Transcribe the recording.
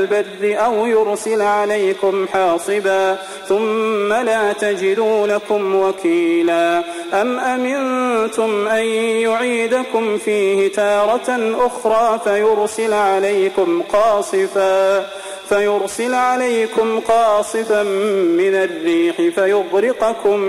البر أو يرسل عليكم حاصبا ثم لا تجدوا لكم وكيلا أم أمنتم أن يعيدكم فيه تارة أخرى فيرسل عليكم قاصفا من الريح فيغرقكم